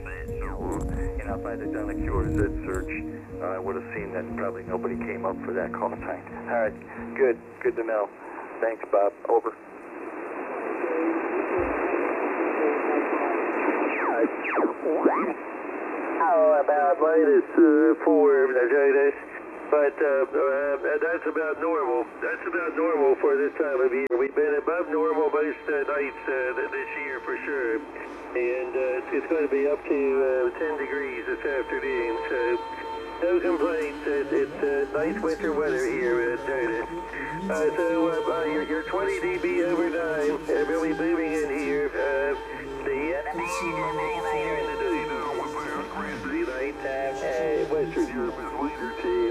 If I had done a QRZ search, I would have seen that probably nobody came up for that call sign. All right, good to know. Thanks, Bob. Over. How about -4, but that's about normal. That's about normal for this time of year. We've been above normal most nights this year for sure. And it's going to be up to 10 degrees this afternoon, so no complaints. It's nice winter weather here, Titus. So you're 20 dB over 9, really moving in here. The night, Western Europe is later too.